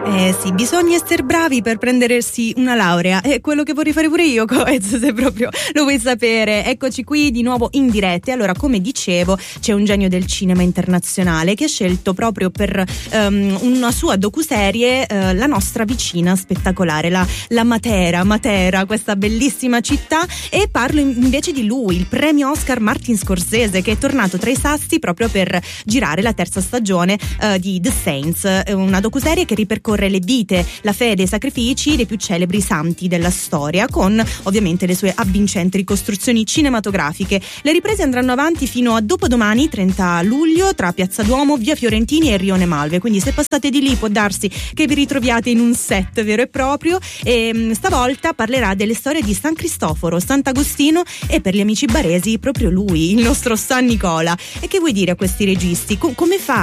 Sì, bisogna essere bravi per prendersi una laurea, è quello che vorrei fare pure io, Coez, se proprio lo vuoi sapere. Eccoci qui di nuovo in diretta. Allora, come dicevo, c'è un genio del cinema internazionale che ha scelto proprio per una sua docuserie la nostra vicina spettacolare, la Matera, questa bellissima città, e parlo invece di lui, il premio Oscar Martin Scorsese, che è tornato tra i sassi proprio per girare la terza stagione di The Saints, una docuserie che ripercorre le vite, la fede e i sacrifici dei più celebri santi della storia, con ovviamente le sue avvincenti ricostruzioni cinematografiche. Le riprese andranno avanti fino a dopodomani, 30 luglio, tra Piazza Duomo, Via Fiorentini e Rione Malve, quindi se passate di lì può darsi che vi ritroviate in un set vero e proprio. E stavolta parlerà delle storie di San Cristoforo, Sant'Agostino e, per gli amici baresi, proprio lui, il nostro San Nicola. E che vuoi dire a questi registi? Come fa